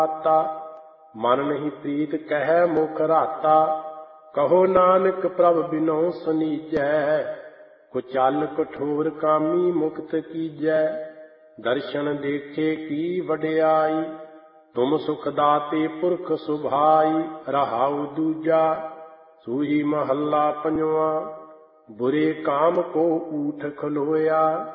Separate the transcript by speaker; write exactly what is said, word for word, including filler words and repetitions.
Speaker 1: ਤਾ ਮਨ ਨਹੀਂ ਪ੍ਰੀਤ ਕਹਿ ਮੁਖ ਰਾਤਾ ਕਹੋ ਨਾਨਕ ਪ੍ਰਭ ਬਿਨੋ ਸੁਨੀਜੈ ਕੁਚਲ ਕਠੋਰ ਕਾਮੀ ਮੁਕਤ ਕੀਜੈ ਦਰਸ਼ਨ ਦੇਖੇ ਕੀ ਵਡਿਆਈ ਤੁਮ ਸੁਖ ਦਾਤੇ ਪੁਰਖ ਸੁਭਾਈ ਰਹਾਉ ਦੂਜਾ ਸੂਹੀ ਮਹੱਲਾ ਪੰਜਵਾ ਬੁਰੇ ਕਾਮ ਕੋ ਊਠ ਖਲੋਇਆ।